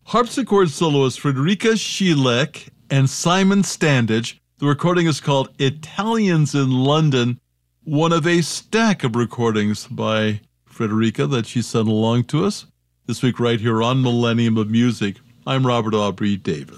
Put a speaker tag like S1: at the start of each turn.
S1: Harpsichord soloist Friederike Schieleck and Simon Standage. The recording is called Italians in London, one of a stack of recordings by Friederike that she sent along to us this week right here on Millennium of Music. I'm Robert Aubrey Davis.